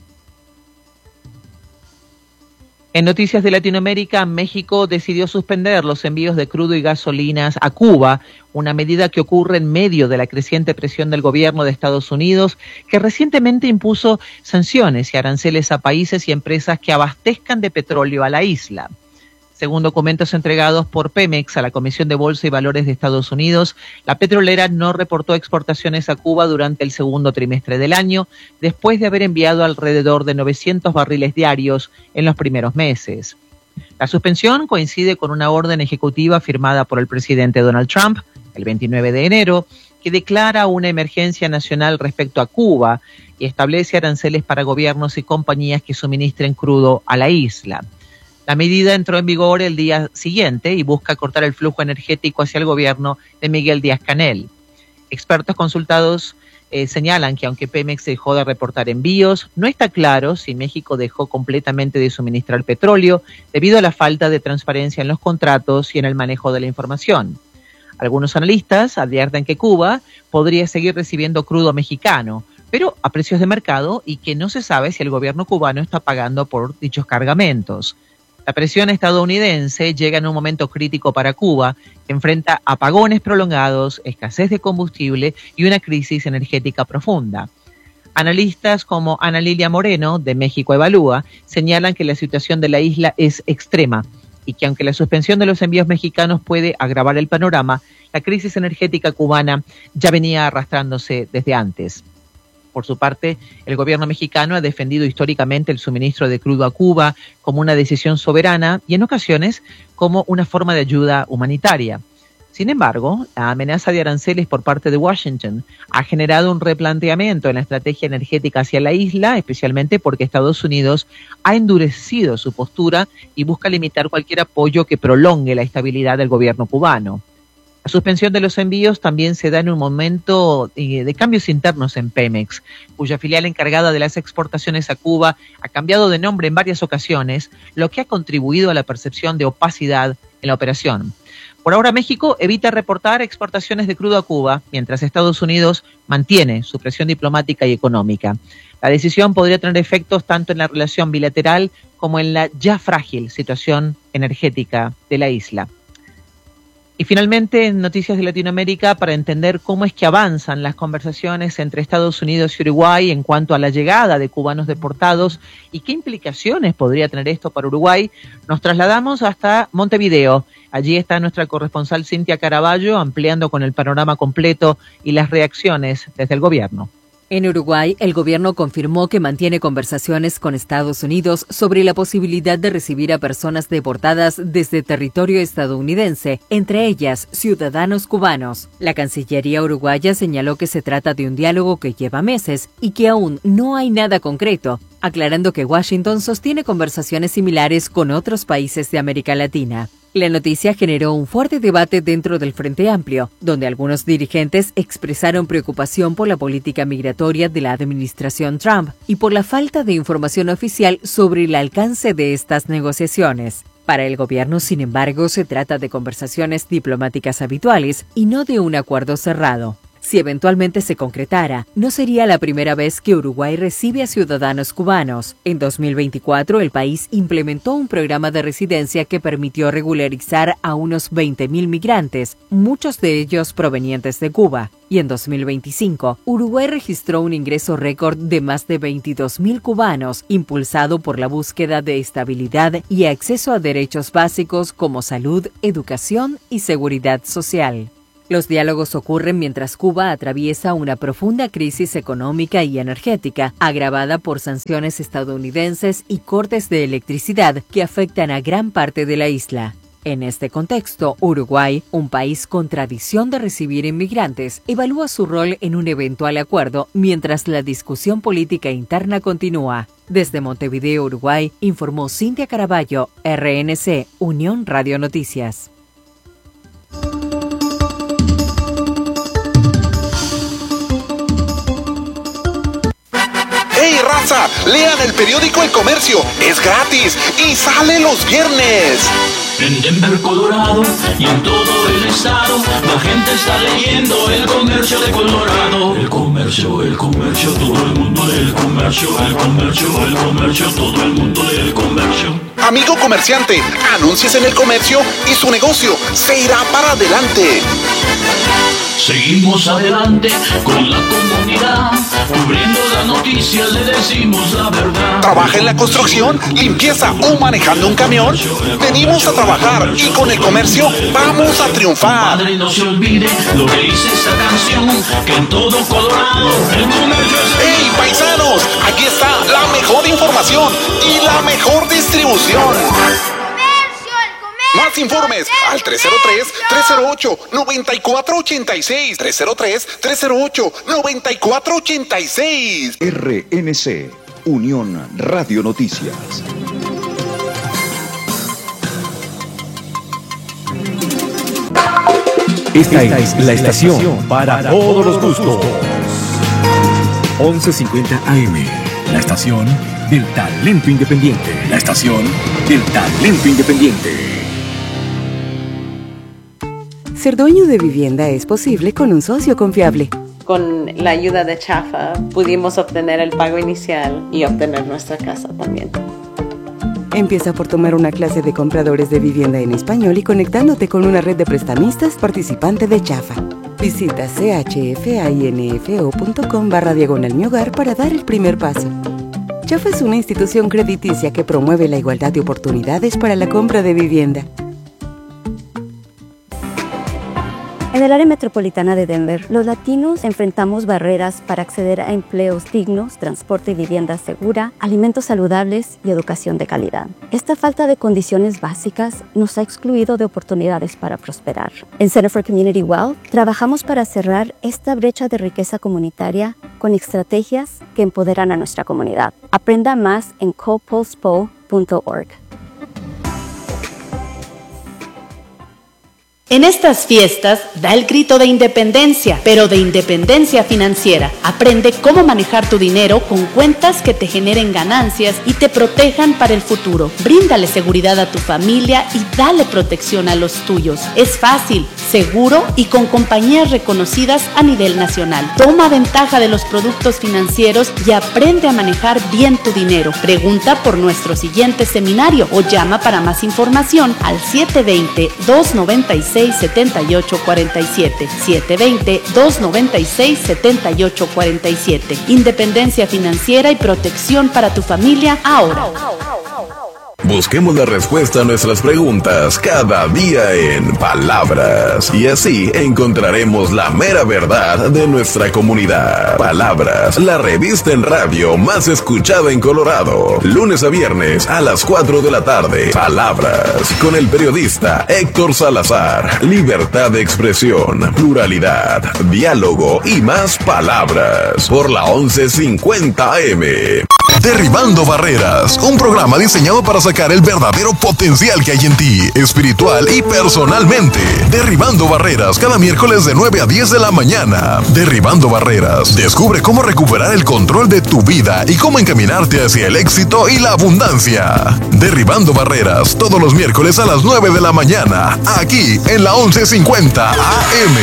En noticias de Latinoamérica, México decidió suspender los envíos de crudo y gasolinas a Cuba, una medida que ocurre en medio de la creciente presión del gobierno de Estados Unidos, que recientemente impuso sanciones y aranceles a países y empresas que abastezcan de petróleo a la isla. Según documentos entregados por Pemex a la Comisión de Bolsa y Valores de Estados Unidos, la petrolera no reportó exportaciones a Cuba durante el segundo trimestre del año, después de haber enviado alrededor de 900 barriles diarios en los primeros meses. La suspensión coincide con una orden ejecutiva firmada por el presidente Donald Trump el 29 de enero, que declara una emergencia nacional respecto a Cuba y establece aranceles para gobiernos y compañías que suministren crudo a la isla. La medida entró en vigor el día siguiente y busca cortar el flujo energético hacia el gobierno de Miguel Díaz-Canel. Expertos consultados señalan que aunque Pemex dejó de reportar envíos, no está claro si México dejó completamente de suministrar petróleo debido a la falta de transparencia en los contratos y en el manejo de la información. Algunos analistas advierten que Cuba podría seguir recibiendo crudo mexicano, pero a precios de mercado y que no se sabe si el gobierno cubano está pagando por dichos cargamentos. La presión estadounidense llega en un momento crítico para Cuba, que enfrenta apagones prolongados, escasez de combustible y una crisis energética profunda. Analistas como Ana Lilia Moreno, de México Evalúa, señalan que la situación de la isla es extrema y que aunque la suspensión de los envíos mexicanos puede agravar el panorama, la crisis energética cubana ya venía arrastrándose desde antes. Por su parte, el gobierno mexicano ha defendido históricamente el suministro de crudo a Cuba como una decisión soberana y en ocasiones como una forma de ayuda humanitaria. Sin embargo, la amenaza de aranceles por parte de Washington ha generado un replanteamiento en la estrategia energética hacia la isla, especialmente porque Estados Unidos ha endurecido su postura y busca limitar cualquier apoyo que prolongue la estabilidad del gobierno cubano. La suspensión de los envíos también se da en un momento de cambios internos en Pemex, cuya filial encargada de las exportaciones a Cuba ha cambiado de nombre en varias ocasiones, lo que ha contribuido a la percepción de opacidad en la operación. Por ahora, México evita reportar exportaciones de crudo a Cuba, mientras Estados Unidos mantiene su presión diplomática y económica. La decisión podría tener efectos tanto en la relación bilateral como en la ya frágil situación energética de la isla. Y finalmente, en noticias de Latinoamérica, para entender cómo es que avanzan las conversaciones entre Estados Unidos y Uruguay en cuanto a la llegada de cubanos deportados y qué implicaciones podría tener esto para Uruguay, nos trasladamos hasta Montevideo. Allí está nuestra corresponsal Cintia Caraballo ampliando con el panorama completo y las reacciones desde el gobierno. En Uruguay, el gobierno confirmó que mantiene conversaciones con Estados Unidos sobre la posibilidad de recibir a personas deportadas desde territorio estadounidense, entre ellas ciudadanos cubanos. La Cancillería uruguaya señaló que se trata de un diálogo que lleva meses y que aún no hay nada concreto, aclarando que Washington sostiene conversaciones similares con otros países de América Latina. La noticia generó un fuerte debate dentro del Frente Amplio, donde algunos dirigentes expresaron preocupación por la política migratoria de la administración Trump y por la falta de información oficial sobre el alcance de estas negociaciones. Para el gobierno, sin embargo, se trata de conversaciones diplomáticas habituales y no de un acuerdo cerrado. Si eventualmente se concretara, no sería la primera vez que Uruguay recibe a ciudadanos cubanos. En 2024, el país implementó un programa de residencia que permitió regularizar a unos 20.000 migrantes, muchos de ellos provenientes de Cuba. Y en 2025, Uruguay registró un ingreso récord de más de 22.000 cubanos, impulsado por la búsqueda de estabilidad y acceso a derechos básicos como salud, educación y seguridad social. Los diálogos ocurren mientras Cuba atraviesa una profunda crisis económica y energética, agravada por sanciones estadounidenses y cortes de electricidad que afectan a gran parte de la isla. En este contexto, Uruguay, un país con tradición de recibir inmigrantes, evalúa su rol en un eventual acuerdo mientras la discusión política interna continúa. Desde Montevideo, Uruguay, informó Cintia Caraballo, RNC, Unión Radio Noticias. ¡Hey, raza! Lean el periódico El Comercio. Es gratis y sale los viernes. En Denver, Colorado y en todo el estado, la gente está leyendo El Comercio de Colorado. El comercio, todo el mundo lee El Comercio. El comercio, todo el mundo lee El Comercio. Amigo comerciante, anúnciese en El Comercio y su negocio se irá para adelante. Seguimos adelante con la comunidad, cubriendo las noticias, le decimos la verdad. ¿Trabaja en la construcción, limpieza o manejando un camión? Venimos a trabajar y con El Comercio vamos a triunfar. Padre, no se olvide lo que dice esta canción, que en todo Colorado El Comercio es... ¡Hey, paisanos! Aquí está la mejor información y la mejor distribución. Más informes al 303-308-9486. 303-308-9486. RNC, Unión Radio Noticias. Esta es la estación para todos los gustos. 1150 AM, la estación del talento independiente. La estación del talento independiente. Ser dueño de vivienda es posible con un socio confiable. Con la ayuda de Chafa pudimos obtener el pago inicial y obtener nuestra casa también. Empieza por tomar una clase de compradores de vivienda en español y conectándote con una red de prestamistas participante de Chafa. Visita chfainfo.com/mihogar para dar el primer paso. Chafa es una institución crediticia que promueve la igualdad de oportunidades para la compra de vivienda. En el área metropolitana de Denver, los latinos enfrentamos barreras para acceder a empleos dignos, transporte y vivienda segura, alimentos saludables y educación de calidad. Esta falta de condiciones básicas nos ha excluido de oportunidades para prosperar. En Center for Community Wealth, trabajamos para cerrar esta brecha de riqueza comunitaria con estrategias que empoderan a nuestra comunidad. Aprenda más en copulspo.org. En estas fiestas, da el grito de independencia, pero de independencia financiera. Aprende cómo manejar tu dinero con cuentas que te generen ganancias y te protejan para el futuro. Bríndale seguridad a tu familia y dale protección a los tuyos. Es fácil, seguro y con compañías reconocidas a nivel nacional. Toma ventaja de los productos financieros y aprende a manejar bien tu dinero. Pregunta por nuestro siguiente seminario o llama para más información al 720-296-7847. 720-296-7847. Independencia financiera y protección para tu familia ahora. Busquemos la respuesta a nuestras preguntas cada día en Palabras. Y así encontraremos la mera verdad de nuestra comunidad. Palabras, la revista en radio más escuchada en Colorado. Lunes a viernes a las 4 de la tarde. Palabras, con el periodista Héctor Salazar. Libertad de expresión, pluralidad, diálogo y más palabras. Por la 1150 AM. Derribando Barreras, un programa diseñado para sacar el verdadero potencial que hay en ti, espiritual y personalmente. Derribando Barreras, cada miércoles de 9 a 10 de la mañana. Derribando Barreras, descubre cómo recuperar el control de tu vida y cómo encaminarte hacia el éxito y la abundancia. Derribando Barreras, todos los miércoles a las 9 de la mañana, aquí en la 1150 AM.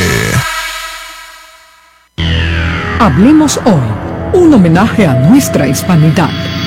Hablemos hoy, un homenaje a nuestra hispanidad.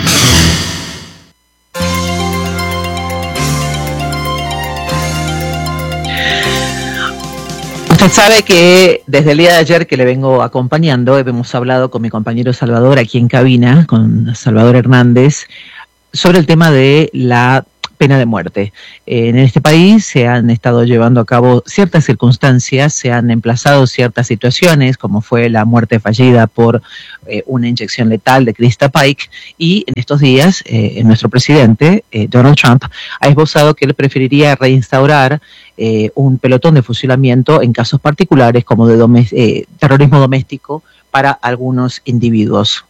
Usted sabe que desde el día de ayer que le vengo acompañando, hemos hablado con mi compañero Salvador aquí en cabina, con Salvador Hernández, sobre el tema de la pena de muerte. En este país se han estado llevando a cabo ciertas circunstancias, se han emplazado ciertas situaciones, como fue la muerte fallida por una inyección letal de Krista Pike, y en estos días nuestro presidente, Donald Trump, ha esbozado que él preferiría reinstaurar un pelotón de fusilamiento en casos particulares como de terrorismo doméstico para algunos individuos.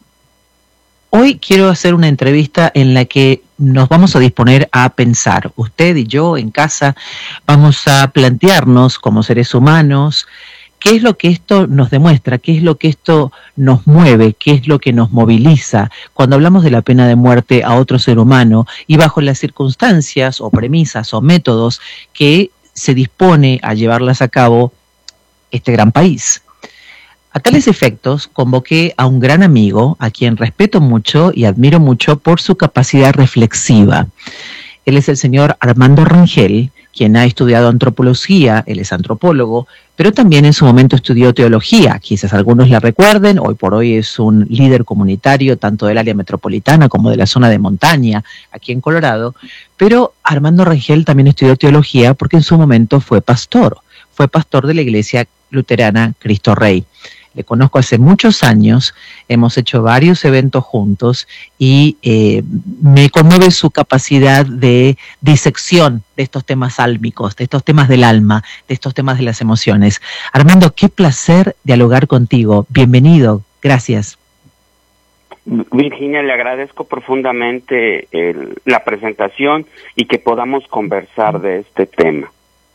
Hoy quiero hacer una entrevista en la que nos vamos a disponer a pensar. Usted y yo en casa vamos a plantearnos como seres humanos qué es lo que esto nos demuestra, qué es lo que esto nos mueve, qué es lo que nos moviliza cuando hablamos de la pena de muerte a otro ser humano y bajo las circunstancias o premisas o métodos que se dispone a llevarlas a cabo este gran país. A tales efectos, convoqué a un gran amigo, a quien respeto mucho y admiro mucho por su capacidad reflexiva. Él es el señor Armando Rangel, quien ha estudiado antropología, él es antropólogo, pero también en su momento estudió teología. Quizás algunos la recuerden, hoy por hoy es un líder comunitario tanto del área metropolitana como de la zona de montaña, aquí en Colorado. Pero Armando Rangel también estudió teología porque en su momento fue pastor de la iglesia luterana Cristo Rey. Le conozco hace muchos años, hemos hecho varios eventos juntos y me conmueve su capacidad de disección de estos temas álmicos, de estos temas del alma, de estos temas de las emociones. Armando, qué placer dialogar contigo. Bienvenido, gracias. Virginia, le agradezco profundamente la presentación y que podamos conversar de este tema.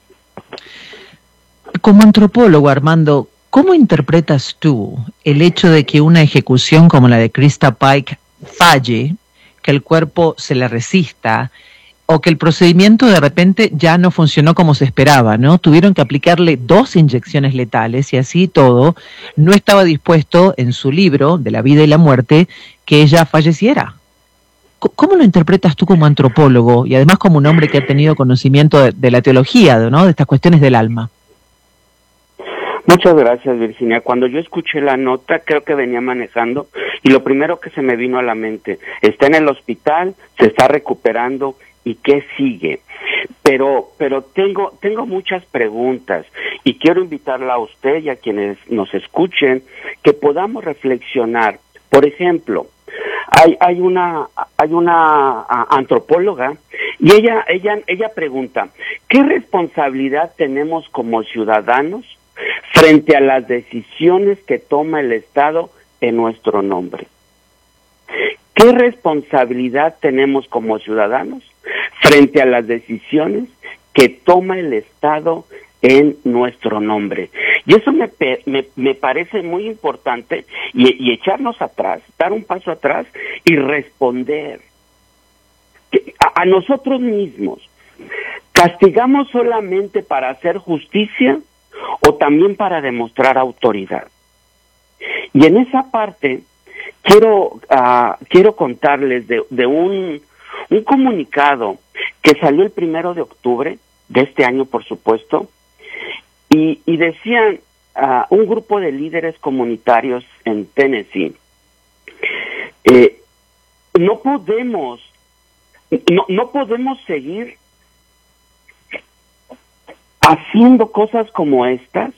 Como antropólogo, Armando, ¿cómo interpretas tú el hecho de que una ejecución como la de Krista Pike falle, que el cuerpo se le resista o que el procedimiento de repente ya no funcionó como se esperaba, ¿no? Tuvieron que aplicarle 2 inyecciones letales y así todo, no estaba dispuesto en su libro de la vida y la muerte que ella falleciera? ¿Cómo lo interpretas tú como antropólogo y además como un hombre que ha tenido conocimiento de la teología, ¿no? De estas cuestiones del alma? Muchas gracias, Virginia. Cuando yo escuché la nota, creo que venía manejando y lo primero que se me vino a la mente, está en el hospital, se está recuperando y ¿qué sigue? Pero tengo muchas preguntas y quiero invitarla a usted y a quienes nos escuchen que podamos reflexionar. Por ejemplo, hay una antropóloga y ella pregunta, ¿qué responsabilidad tenemos como ciudadanos frente a las decisiones que toma el Estado en nuestro nombre? ¿Qué responsabilidad tenemos como ciudadanos frente a las decisiones que toma el Estado en nuestro nombre? Y eso me parece muy importante y echarnos atrás, dar un paso atrás y responder a nosotros mismos. ¿Castigamos solamente para hacer justicia o también para demostrar autoridad? Y en esa parte quiero contarles de un comunicado que salió el 1 de octubre de este año, por supuesto, y decían un grupo de líderes comunitarios en Tennessee, no podemos seguir haciendo cosas como estas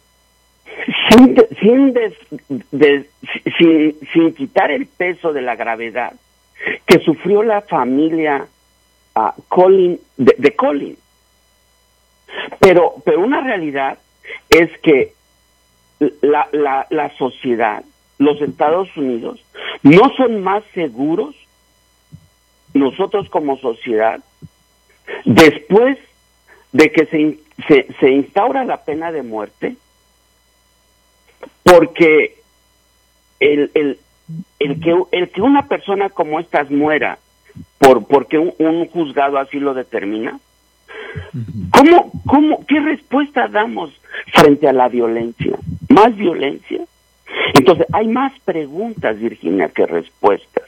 sin quitar el peso de la gravedad que sufrió la familia Colin, de Colin. Pero una realidad es que la sociedad, los Estados Unidos, no son más seguros nosotros como sociedad, después de que se instaura la pena de muerte, porque el que una persona como estas muera porque un juzgado así lo determina, ¿qué respuesta damos frente a la violencia? ¿Más violencia? Entonces, hay más preguntas, Virginia, que respuestas.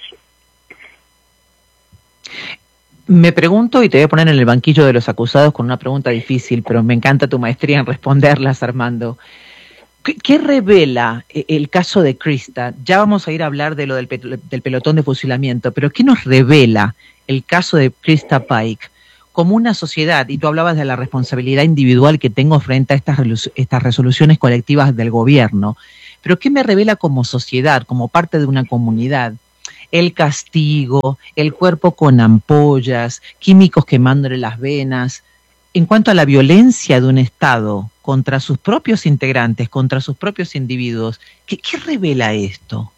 Me pregunto, y te voy a poner en el banquillo de los acusados con una pregunta difícil, pero me encanta tu maestría en responderlas, Armando. ¿Qué revela el caso de Krista? Ya vamos a ir a hablar de lo del pelotón de fusilamiento, pero ¿qué nos revela el caso de Krista Pike como una sociedad? Y tú hablabas de la responsabilidad individual que tengo frente a estas resoluciones colectivas del gobierno, pero ¿qué me revela como sociedad, como parte de una comunidad? El castigo, el cuerpo con ampollas, químicos quemándole las venas. En cuanto a la violencia de un Estado contra sus propios integrantes, contra sus propios individuos, ¿qué revela esto?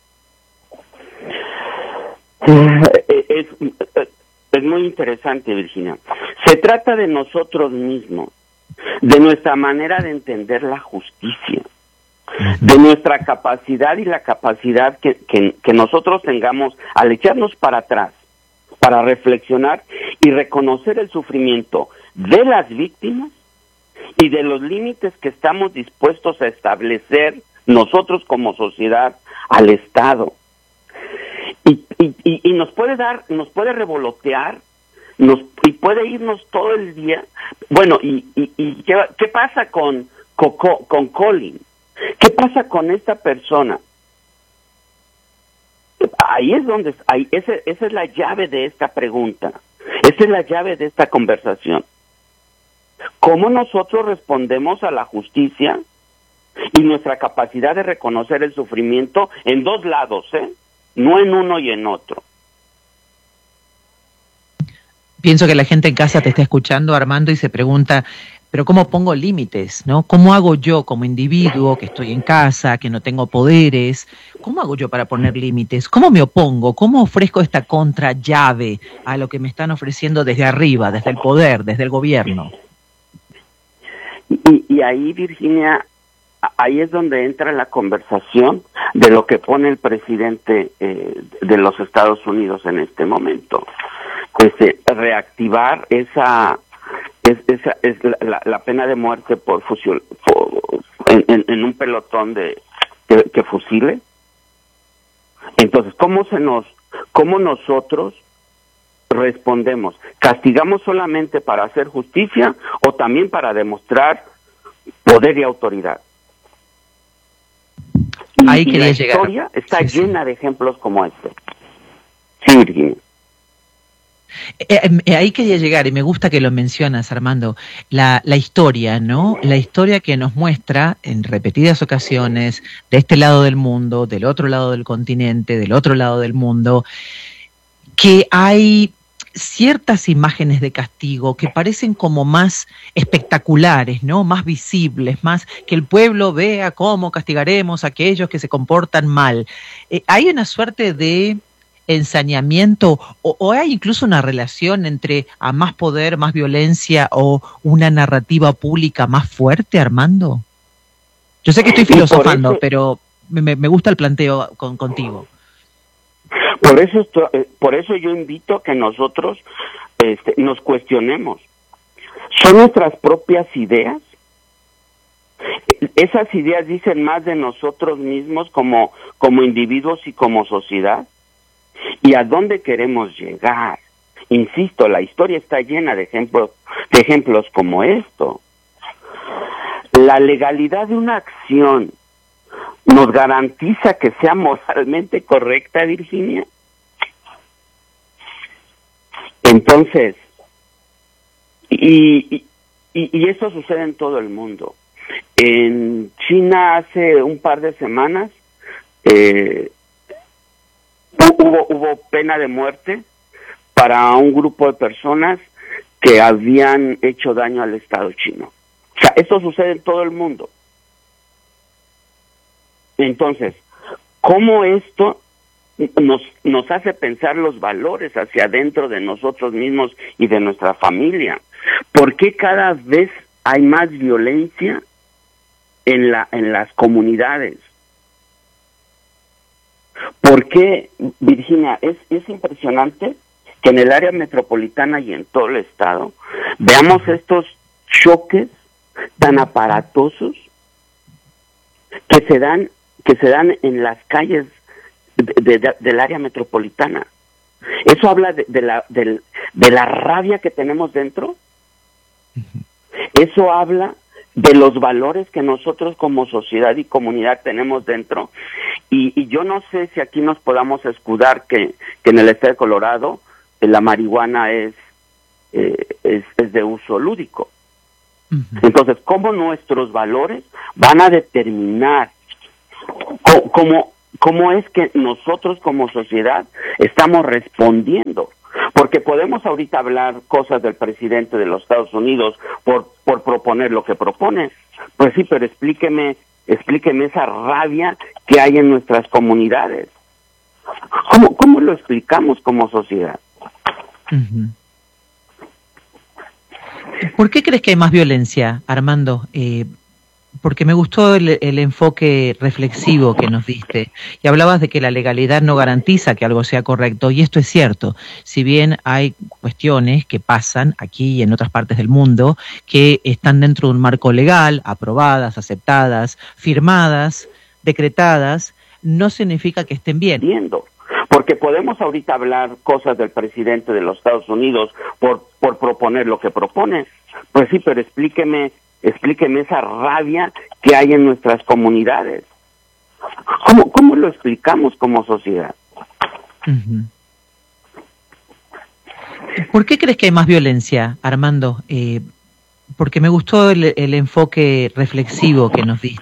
Es muy interesante, Virginia. Se trata de nosotros mismos, de nuestra manera de entender la justicia, de nuestra capacidad y la capacidad que nosotros tengamos al echarnos para atrás, para reflexionar y reconocer el sufrimiento de las víctimas y de los límites que estamos dispuestos a establecer nosotros como sociedad al Estado. Y nos puede revolotear, y puede irnos todo el día. Bueno, ¿qué pasa con Colin? ¿Qué pasa con esta persona? Ahí es donde, esa es la llave de esta pregunta, esa es la llave de esta conversación. ¿Cómo nosotros respondemos a la justicia y nuestra capacidad de reconocer el sufrimiento en dos lados, no en uno y en otro? Pienso que la gente en casa te está escuchando, Armando, y se pregunta, pero ¿cómo pongo límites, no? ¿Cómo hago yo como individuo que estoy en casa, que no tengo poderes? ¿Cómo hago yo para poner límites? ¿Cómo me opongo? ¿Cómo ofrezco esta contrallave a lo que me están ofreciendo desde arriba, desde el poder, desde el gobierno? Y ahí, Virginia, ahí es donde entra la conversación de lo que pone el presidente de los Estados Unidos en este momento. Reactivar esa la pena de muerte por fusil en un pelotón que fusile. Entonces, ¿cómo nosotros respondemos? ¿Castigamos solamente para hacer justicia o también para demostrar poder y autoridad? Ahí y la historia está llena de ejemplos como este. Sí, Virginia. Ahí quería llegar, y me gusta que lo mencionas, Armando, la historia, ¿no? La historia que nos muestra en repetidas ocasiones, de este lado del mundo, del otro lado del continente, del otro lado del mundo, que hay ciertas imágenes de castigo que parecen como más espectaculares, ¿no? Más visibles, más que el pueblo vea cómo castigaremos a aquellos que se comportan mal. Hay una suerte de ensañamiento o hay incluso una relación entre a más poder, más violencia o una narrativa pública más fuerte, Armando. Yo sé que estoy filosofando, pero me gusta el planteo contigo. Por eso yo invito a que nosotros nos cuestionemos. ¿Son nuestras propias ideas? ¿Esas ideas dicen más de nosotros mismos como individuos y como sociedad? ¿Y a dónde queremos llegar? Insisto, la historia está llena de ejemplos como esto. La legalidad de una acción nos garantiza que sea moralmente correcta, Virginia. Entonces, y eso sucede en todo el mundo. En China hace un par de semanas hubo pena de muerte para un grupo de personas que habían hecho daño al Estado chino. O sea, esto sucede en todo el mundo. Entonces, ¿cómo esto nos hace pensar los valores hacia adentro de nosotros mismos y de nuestra familia. ¿Por qué cada vez hay más violencia en las comunidades? ¿Por qué, Virginia? Es impresionante que en el área metropolitana y en todo el estado veamos estos choques tan aparatosos que se dan en las calles del área metropolitana. Eso habla de la rabia que tenemos dentro. Eso habla de los valores que nosotros como sociedad y comunidad tenemos dentro. Y yo no sé si aquí nos podamos escudar que en el estado de Colorado la marihuana es de uso lúdico. Entonces, ¿cómo nuestros valores van a determinar cómo es que nosotros como sociedad estamos respondiendo? Porque podemos ahorita hablar cosas del presidente de los Estados Unidos por proponer lo que propone. Pues sí, pero explíqueme esa rabia que hay en nuestras comunidades. ¿Cómo lo explicamos como sociedad? ¿Por qué crees que hay más violencia, Armando? Porque me gustó el enfoque reflexivo que nos diste. Y hablabas de que la legalidad no garantiza que algo sea correcto, y esto es cierto. Si bien hay cuestiones que pasan aquí y en otras partes del mundo que están dentro de un marco legal, aprobadas, aceptadas, firmadas, decretadas, no significa que estén bien. Porque podemos ahorita hablar cosas del presidente de los Estados Unidos por proponer lo que propone. Pues sí, pero explíqueme esa rabia que hay en nuestras comunidades. ¿Cómo lo explicamos como sociedad? ¿Por qué crees que hay más violencia, Armando? Porque me gustó el enfoque reflexivo que nos diste.